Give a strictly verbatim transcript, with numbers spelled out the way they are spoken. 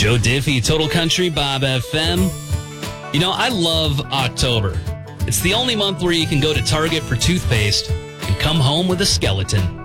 Joe Diffie, Total Country, Bob F M. You know, I love October. It's the only month where you can go to Target for toothpaste and come home with a skeleton.